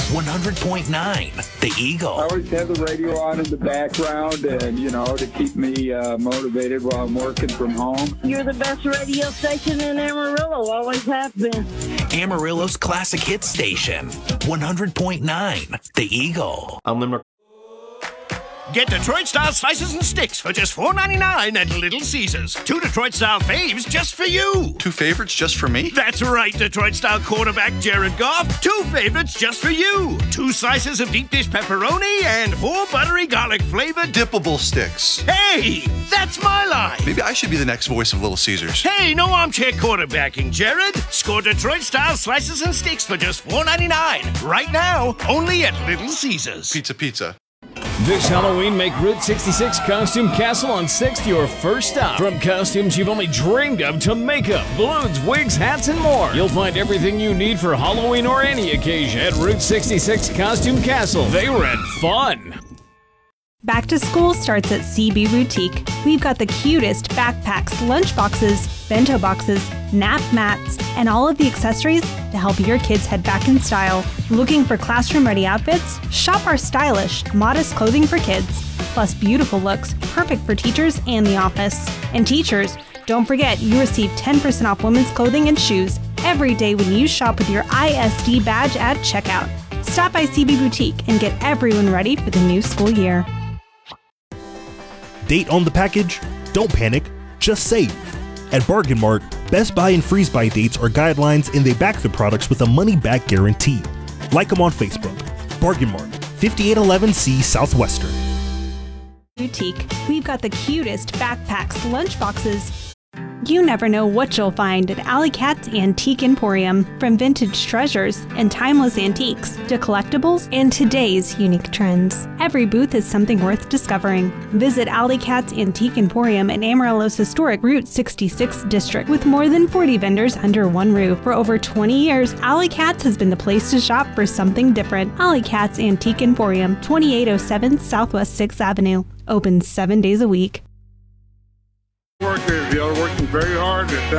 100.9 The Eagle. I always have the radio on in the background and, to keep me motivated while I'm working from home. You're the best radio station in Amarillo, always have been. Amarillo's classic hit station, 100.9 The Eagle. I'm Limerick. Get Detroit-style slices and sticks for just $4.99 at Little Caesars. 2 Detroit-style faves just for you. 2 favorites just for me? That's right, Detroit-style quarterback Jared Goff. 2 favorites just for you. 2 slices of deep dish pepperoni and 4 buttery garlic-flavored dippable sticks. Hey, that's my line. Maybe I should be the next voice of Little Caesars. Hey, no armchair quarterbacking, Jared. Score Detroit-style slices and sticks for just $4.99. Right now, only at Little Caesars. Pizza. This Halloween, make Route 66 Costume Castle on 6th your first stop. From costumes you've only dreamed of to makeup, balloons, wigs, hats, and more. You'll find everything you need for Halloween or any occasion at Route 66 Costume Castle. They rent fun. Back to school starts at CB Boutique. We've got the cutest backpacks, lunch boxes, bento boxes, nap mats, and all of the accessories to help your kids head back in style. Looking for classroom-ready outfits? Shop our stylish, modest clothing for kids. Plus beautiful looks, perfect for teachers and the office. And teachers, don't forget you receive 10% off women's clothing and shoes every day when you shop with your ISD badge at checkout. Stop by CB Boutique and get everyone ready for the new school year. Date on the package? Don't panic, just save. At Bargain Mart, Best Buy and Freeze Buy dates are guidelines and they back the products with a money-back guarantee. Like them on Facebook. Bargain Mart, 5811C Southwestern. Boutique, we've got the cutest backpacks, lunch boxes. You never know what you'll find at Alley Cat's Antique Emporium. From vintage treasures and timeless antiques to collectibles and today's unique trends. Every booth is something worth discovering. Visit Alley Cat's Antique Emporium in Amarillo's historic Route 66 district with more than 40 vendors under one roof. For over 20 years, Alley Cat's has been the place to shop for something different. Alley Cat's Antique Emporium, 2807 Southwest 6th Avenue. Open 7 days a week. Workers, working very hard.